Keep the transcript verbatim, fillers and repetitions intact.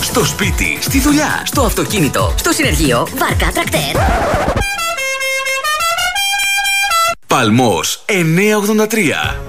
Στο σπίτι, στη δουλειά, στο αυτοκίνητο, στο συνεργείο, βάρκα, τρακτέρ. Παλμός εννιακόσια ογδόντα τρία.